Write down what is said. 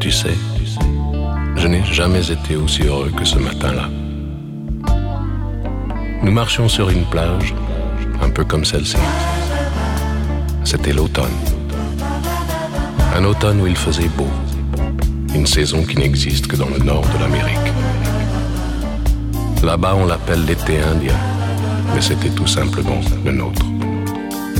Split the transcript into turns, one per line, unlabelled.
Tu sais, je n'ai jamais été aussi heureux que ce matin-là. Nous marchions sur une plage, un peu comme celle-ci. C'était l'automne. Un automne où il faisait beau. Une saison qui n'existe que dans le nord de l'Amérique. Là-bas, on l'appelle l'été indien, mais c'était tout simplement le nôtre.